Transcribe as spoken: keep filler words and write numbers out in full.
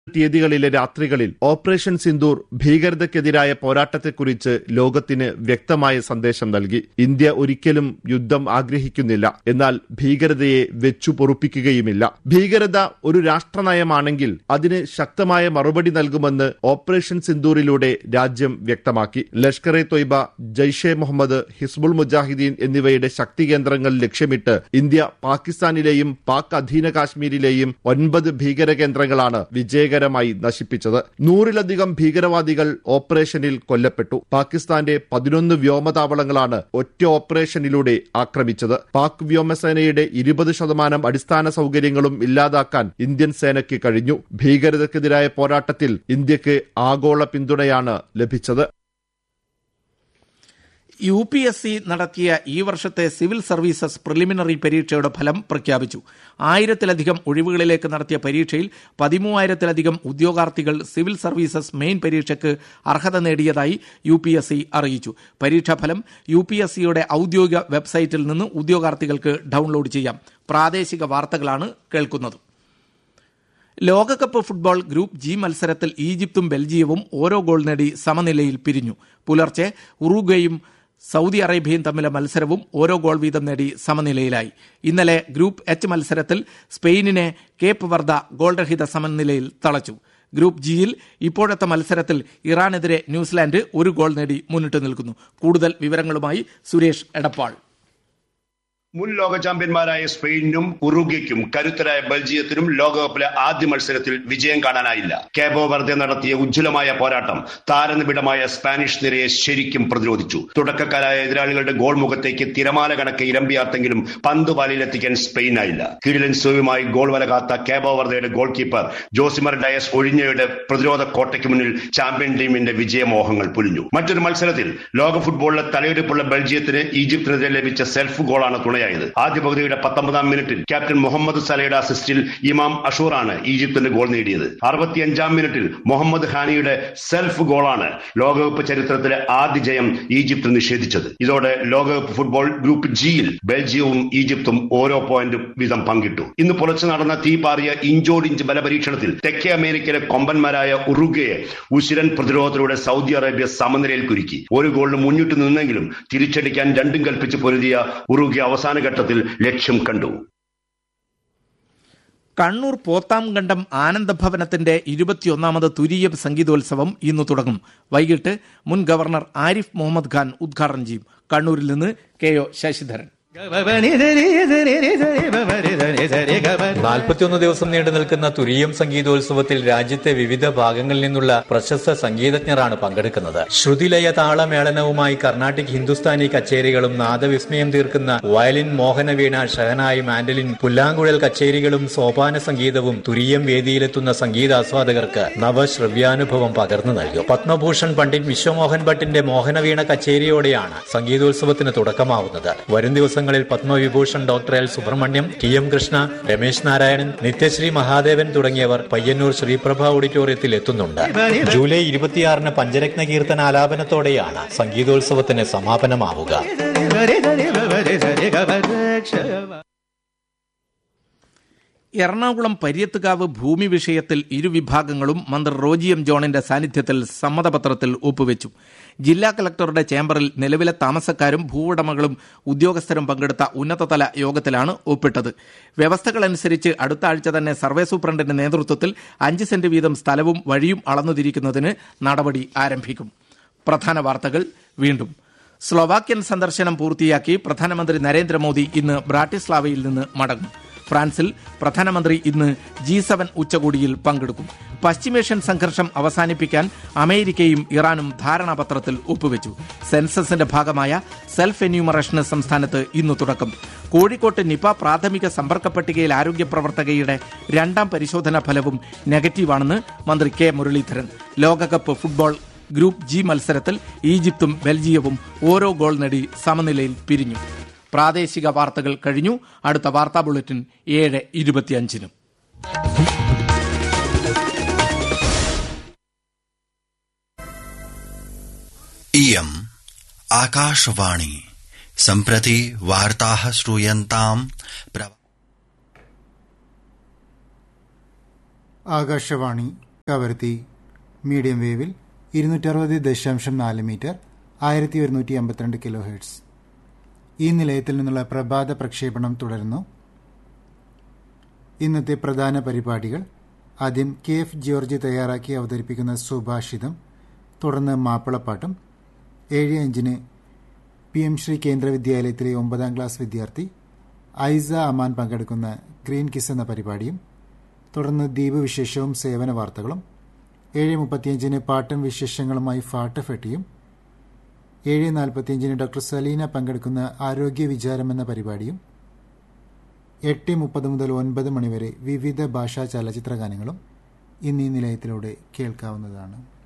തീയതികളിലെ രാത്രികളിൽ ഓപ്പറേഷൻ സിന്ദൂർ ഭീകരതയ്ക്കെതിരായ പോരാട്ടത്തെക്കുറിച്ച് ലോകത്തിന് വ്യക്തമായ സന്ദേശം നൽകി. ഇന്ത്യ ഒരിക്കലും യുദ്ധം ആഗ്രഹിക്കുന്നില്ല, എന്നാൽ ഭീകരതയെ വെച്ചു പൊറുപ്പിക്കുകയുമില്ല. ഭീകരത ഒരു രാഷ്ട്രനയമാണെങ്കിൽ അതിന് ശക്തമായ മറുപടി നൽകുമെന്ന് ഓപ്പറേഷൻ സിന്ദൂറിലൂടെ രാജ്യം വ്യക്തമാക്കി. ലഷ്കർ എ തൊയ്ബ, ജയ്ഷെ മുഹമ്മദ്, ഹിസ്ബുൾ മുജാഹിദീൻ എന്നിവയുടെ ശക്തി കേന്ദ്രങ്ങൾ ലക്ഷ്യമിട്ട് ഇന്ത്യ പാകിസ്ഥാനിലെയും പാക് അധീന കാശ്മീരിലെയും ഒൻപത് ഭീകര കേന്ദ്രങ്ങളാണ് വിജയ മായി നശിപ്പിച്ചത്. നൂറിലധികം ഭീകരവാദികൾ ഓപ്പറേഷനിൽ കൊല്ലപ്പെട്ടു. പാകിസ്ഥാന്റെ പതിനൊന്ന് വ്യോമതാവളങ്ങളാണ് ഒറ്റ ഓപ്പറേഷനിലൂടെ ആക്രമിച്ചത്. പാക് വ്യോമസേനയുടെ ഇരുപത് ശതമാനം അടിസ്ഥാന സൗകര്യങ്ങളും ഇല്ലാതാക്കാൻ ഇന്ത്യൻ സേനയ്ക്ക് കഴിഞ്ഞു. ഭീകരതയ്ക്കെതിരായ പോരാട്ടത്തിൽ ഇന്ത്യക്ക് ആഗോള പിന്തുണയാണ് ലഭിച്ചത്. യു പി എസ് സി നടത്തിയ ഈ വർഷത്തെ സിവിൽ സർവീസസ് പ്രിലിമിനറി പരീക്ഷയുടെ ഫലം പ്രഖ്യാപിച്ചു. ആയിരത്തിലധികം ഒഴിവുകളിലേക്ക് നടത്തിയ പരീക്ഷയിൽ പതിമൂവായിരത്തിലധികം ഉദ്യോഗാർത്ഥികൾ സിവിൽ സർവീസസ് മെയിൻ പരീക്ഷയ്ക്ക് അർഹത നേടിയതായി യു പി എസ് സി അറിയിച്ചു. പരീക്ഷാഫലം യു പി എസ് സിയുടെ ഔദ്യോഗിക വെബ്സൈറ്റിൽ നിന്ന് ഉദ്യോഗാർത്ഥികൾക്ക് ഡൌൺലോഡ് ചെയ്യാം. പ്രാദേശിക വാർത്തകളാണ് കേൾക്കുന്നത്. ലോകകപ്പ് ഫുട്ബോൾ ഗ്രൂപ്പ് ജി മത്സരത്തിൽ ഈജിപ്തും ബെൽജിയവും ഓരോ ഗോൾ നേടി സമനിലയിൽ പിരിഞ്ഞു. പുലർച്ചെ ഉറുഗ്വേയും സൗദി അറേബ്യയും തമ്മിലെ മത്സരവും ഓരോ ഗോൾ വീതം നേടി സമനിലയിലായി. ഇന്നലെ ഗ്രൂപ്പ് എച്ച് മത്സരത്തിൽ സ്പെയിനിനെ കേപ്പ് വർദ ഗോൾരഹിത സമനിലയിൽ തളച്ചു. ഗ്രൂപ്പ് ജിയിൽ ഇപ്പോഴത്തെ മത്സരത്തിൽ ഇറാനെതിരെ ന്യൂസിലാൻഡ് ഒരു ഗോൾ നേടി മുന്നിട്ട് നിൽക്കുന്നു. കൂടുതൽ വിവരങ്ങളുമായി സുരേഷ് എടപ്പാൾ. മുൻ ലോക ചാമ്പ്യന്മാരായ സ്പെയിനും ഉറുഗ്വേക്കും കരുത്തരായ ബെൽജിയത്തിനും ലോകകപ്പിലെ ആദ്യ മത്സരത്തിൽ വിജയം കാണാനായില്ല. കേബോ വെർദെ നടത്തിയ ഉജ്ജ്വലമായ പോരാട്ടം താരനിബിഡമായ സ്പാനിഷ് നിരയെ ശരിക്കും പ്രതിരോധിച്ചു. തുടക്കക്കാരായ എതിരാളികളുടെ ഗോൾ മുഖത്തേക്ക് തിരമാല കണക്കെ ഇരമ്പിയാർത്തെങ്കിലും പന്ത് വലയിലെത്തിക്കാൻ സ്പെയിനായില്ല. കിടിലൻ സോയുമായി goal വലകാത്ത Cabo വെർദയുടെ goal keeper Josimar Diaz ഒഴിഞ്ഞയുടെ പ്രതിരോധ കോട്ടയ്ക്ക് മുന്നിൽ ചാമ്പ്യൻ ടീമിന്റെ വിജയമോഹങ്ങൾ പൊലിഞ്ഞു. മറ്റൊരു മത്സരത്തിൽ ലോക ഫുട്ബോളിലെ തലയെടുപ്പുള്ള ബെൽജിയത്തിന് ഈജിപ്തിനെതിരെ ലഭിച്ച സെൽഫ് ഗോളാണ് തുണയായത്. ആദ്യ പകുതിയുടെ പത്തൊമ്പതാം മിനിറ്റിൽ ക്യാപ്റ്റൻ മുഹമ്മദ് സലയുടെ അസിസ്റ്റിൽ ഇമാം അഷൂറാണ് ഈജിപ്തിന്റെ ഗോൾ നേടിയത്. അറുപത്തിയഞ്ചാം മിനിറ്റിൽ മുഹമ്മദ് ഹാനിയുടെ സെൽഫ് ഗോളാണ് ലോകകപ്പ് ചരിത്രത്തിലെ ആദ്യ ജയം ഈജിപ്ത് നിഷേധിച്ചത്. ഇതോടെ ലോകകപ്പ് ഫുട്ബോൾ ഗ്രൂപ്പ് ജിയിൽ ബെൽജിയവും ഈജിപ്തും ഓരോ പോയിന്റ് വീതം പങ്കിട്ടു. ഇന്ന് പുലർച്ചെ നടന്ന തീപാറിയ ഇഞ്ചോടിഞ്ച് ബലപരീക്ഷണത്തിൽ തെക്കേ അമേരിക്കയിലെ കൊമ്പന്മാരായ ഉറുഗ്വേയെ ഉശിരൻ പ്രതിരോധത്തിലൂടെ സൗദി അറേബ്യ സമനിലയിൽ കുരുക്കി. ഒരു ഗോളിന് മുന്നിട്ട് നിന്നെങ്കിലും തിരിച്ചടിക്കാൻ രണ്ടും കൽപ്പിച്ച് പൊരുതിയ ഉറുഗ്വേ അവസാന ഘട്ടത്തിൽ ലക്ഷ്യം കണ്ടു. കണ്ണൂർ പോത്താംകണ്ടം ആനന്ദഭവനത്തിന്റെ ഇരുപത്തിയൊന്നാമത് തുരീയം സംഗീതോത്സവം ഇന്ന് തുടങ്ങും. വൈകിട്ട് മുൻ ഗവർണർ ആരിഫ് മുഹമ്മദ് ഖാൻ ഉദ്ഘാടനം ചെയ്യും. കണ്ണൂരിൽ നിന്ന് കെ ഒ ശശിധരൻ. നാൽപ്പത്തിയൊന്ന് ദിവസം നീണ്ടു നിൽക്കുന്ന തുരീയം സംഗീതോത്സവത്തിൽ രാജ്യത്തെ വിവിധ ഭാഗങ്ങളിൽ നിന്നുള്ള പ്രശസ്ത സംഗീതജ്ഞരാണ് പങ്കെടുക്കുന്നത്. ശ്രുതിലയ താളമേളനവുമായി കർണാട്ടിക് ഹിന്ദുസ്ഥാനി കച്ചേരികളും നാദവിസ്മയം തീർക്കുന്ന വയലിൻ, മോഹനവീണ, ഷഹനായി, മാൻഡലിൻ, പുല്ലാങ്കുഴൽ കച്ചേരികളും സോപാന സംഗീതവും തുരീയം വേദിയിലെത്തുന്ന സംഗീതാസ്വാദകർക്ക് നവശ്രവ്യാനുഭവം പകർന്നു നൽകും. പത്മഭൂഷൺ പണ്ഡിറ്റ് വിശ്വമോഹൻ ഭട്ടിന്റെ മോഹനവീണ കച്ചേരിയോടെയാണ് സംഗീതോത്സവത്തിന് തുടക്കമാവുന്നത്. വരും ദിവസം Padma Vibhushan doctor L Subrahmanyam, T M Krishna, Ramesh Narayanan, Nithyasree Mahadevan തുടങ്ങിയവർ പയ്യന്നൂർ ശ്രീപ്രഭ ഓഡിറ്റോറിയത്തിൽ എത്തുന്നുണ്ട്. ജൂലൈ ഇരുപത്തിയാറിന് പഞ്ചരത്ന കീർത്തന ആലാപനത്തോടെയാണ് സംഗീതോത്സവത്തിന് സമാപനമാവുക. എറണാകുളം പര്യത്തുകാവ് ഭൂമി വിഷയത്തിൽ ഇരുവിഭാഗങ്ങളും മന്ത്രി റോജി എം ജോണിന്റെ സാന്നിധ്യത്തിൽ സമ്മതപത്രത്തിൽ ഒപ്പുവെച്ചു. ജില്ലാ കളക്ടറുടെ ചേംബറിൽ നിലവിലെ താമസക്കാരും ഭൂവുടമകളും ഉദ്യോഗസ്ഥരും പങ്കെടുത്ത ഉന്നതതല യോഗത്തിലാണ് ഒപ്പിട്ടത്. വ്യവസ്ഥകളനുസരിച്ച് അടുത്ത ആഴ്ച തന്നെ സർവേ സൂപ്രണ്ടിന്റെ നേതൃത്വത്തിൽ അഞ്ച് സെന്റ് വീതം സ്ഥലവും വഴിയും അളന്നുതിരിക്കുന്നതിന് നടപടി ആരംഭിക്കും. പ്രധാന വാർത്തകൾ വീണ്ടും. സ്ലോവാക്യൻ സന്ദർശനം പൂർത്തിയാക്കി പ്രധാനമന്ത്രി നരേന്ദ്രമോദി ഇന്ന് ബ്രാട്ടിസ്ലാവയിൽ നിന്ന് മടങ്ങും. ഫ്രാൻസിൽ പ്രധാനമന്ത്രി ഇന്ന് ജി സെവൻ ഉച്ചകോടിയിൽ പങ്കെടുക്കും. പശ്ചിമേഷ്യൻ സംഘർഷം അവസാനിപ്പിക്കാൻ അമേരിക്കയും ഇറാനും ധാരണാപത്രത്തിൽ ഒപ്പുവെച്ചു. സെൻസസിന്റെ ഭാഗമായ സെൽഫ് എന്യൂമറേഷന് സംസ്ഥാനത്ത് ഇന്ന് തുടക്കം. കോഴിക്കോട്ട് നിപ പ്രാഥമിക സമ്പർക്ക പട്ടികയിൽ ആരോഗ്യ പ്രവർത്തകയുടെ രണ്ടാം പരിശോധനാ ഫലവും നെഗറ്റീവാണെന്ന് മന്ത്രി കെ മുരളീധരൻ. ലോകകപ്പ് ഫുട്ബോൾ ഗ്രൂപ്പ് ജി മത്സരത്തിൽ ഈജിപ്തും ബെൽജിയവും ഓരോ ഗോൾ നേടി സമനിലയിൽ പിരിഞ്ഞു. പ്രാദേശിക വാർത്തകൾ കഴിഞ്ഞു. അടുത്ത വാർത്താ ബുള്ളറ്റിൻ ഏഴ് ഇരുപത്തിയഞ്ചിനും. इयम् आकाशवाणी सम्प्रति वार्ताः श्रूयन्ताम्. ആകാശവാണി കവർത്തി മീഡിയം വേവിൽ ഇരുന്നൂറ്ററുപത് ദശാംശം നാല് മീറ്റർ ആയിരത്തി ഒരുന്നൂറ്റി അമ്പത്തിരണ്ട് കിലോ ഹെർട്സ്. ഈ നിലയത്തിൽ നിന്നുള്ള പ്രഭാത പ്രക്ഷേപണം തുടരുന്നു. ഇന്നത്തെ പ്രധാന പരിപാടികൾ: ആദ്യം കെ എഫ് ജോർജ് തയ്യാറാക്കി അവതരിപ്പിക്കുന്ന സുഭാഷിതം, തുടർന്ന് മാപ്പിളപ്പാട്ടും. ഏഴ് അഞ്ചിന് പി എം ശ്രീ കേന്ദ്ര വിദ്യാലയത്തിലെ ഒമ്പതാം ക്ലാസ് വിദ്യാർത്ഥി ഐസ അമാൻ പങ്കെടുക്കുന്ന ഗ്രീൻ കിസ് എന്ന പരിപാടിയും, തുടർന്ന് ദ്വീപ് വിശേഷവും സേവന വാർത്തകളും. ഏഴ് മുപ്പത്തിയഞ്ചിന് പാട്ടും വിശേഷങ്ങളുമായി ഫാട്ട് ഫെട്ടിയും. ഏഴ് നാൽപ്പത്തിയഞ്ചിന് ഡോക്ടർ സലീന പങ്കെടുക്കുന്ന ആരോഗ്യ വിചാരം എന്ന പരിപാടിയും. എട്ട് മുപ്പത് മുതൽ ഒൻപത് മണിവരെ വിവിധ ഭാഷാ ചലച്ചിത്ര ഗാനങ്ങളും ഇന്നീ നിലയത്തിലൂടെ കേൾക്കാവുന്നതാണ്.